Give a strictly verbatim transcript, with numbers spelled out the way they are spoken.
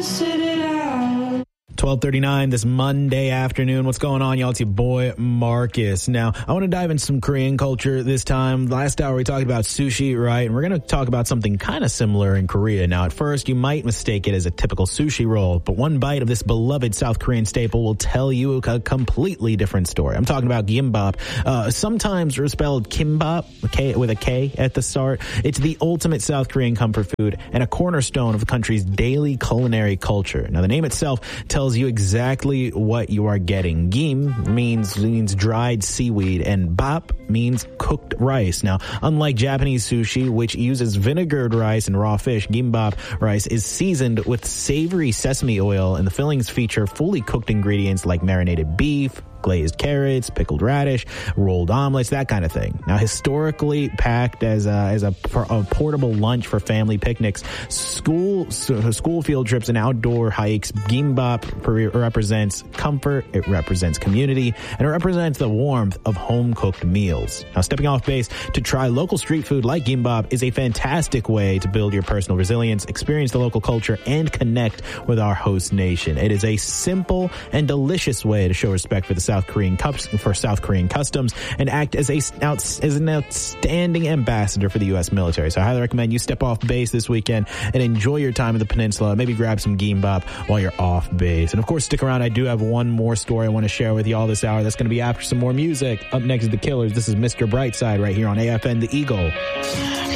sit it out. twelve thirty-nine this Monday afternoon. What's going on, y'all? It's your boy, Marcus. Now, I want to dive into some Korean culture this time. Last hour, we talked about sushi, right? And we're going to talk about something kind of similar in Korea. Now, at first, you might mistake it as a typical sushi roll, but one bite of this beloved South Korean staple will tell you a completely different story. I'm talking about gimbap. Uh, sometimes they're spelled kimbap K, with a K at the start. It's the ultimate South Korean comfort food and a cornerstone of the country's daily culinary culture. Now, the name itself tells you exactly what you are getting. Gim means means dried seaweed, and bap means cooked rice. Now, unlike Japanese sushi, which uses vinegared rice and raw fish, gimbap rice is seasoned with savory sesame oil, and the fillings feature fully cooked ingredients like marinated beef, glazed carrots, pickled radish, rolled omelets, that kind of thing. Now, historically packed as a, as a, a portable lunch for family picnics, school school field trips, and outdoor hikes, gimbap represents comfort, it represents community, and it represents the warmth of home-cooked meals. Now, stepping off base to try local street food like gimbap is a fantastic way to build your personal resilience, experience the local culture, and connect with our host nation. It is a simple and delicious way to show respect for the South Korean cups for South Korean customs and act as a as an outstanding ambassador for the U S military. So I highly recommend you step off base this weekend and enjoy your time in the peninsula. Maybe grab some gimbap while you're off base. And of course, stick around. I do have one more story I want to share with y'all this hour. That's going to be after some more music. Up next is The Killers. This is Mister Brightside right here on A F N The Eagle.